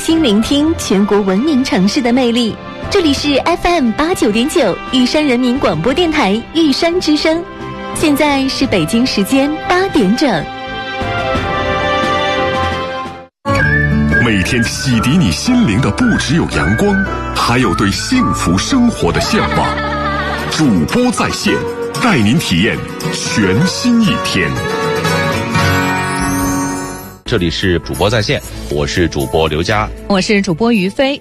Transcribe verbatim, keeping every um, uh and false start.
心聆听全国文明城市的魅力。这里是 F M 八九点九玉山人民广播电台玉山之声，现在是北京时间八点整。 每天洗涤你心灵的不只有阳光，还有对幸福生活的向往。主播在线，带您体验全新一天。 这里是主播在线，我是主播刘佳， 我是主播于飞。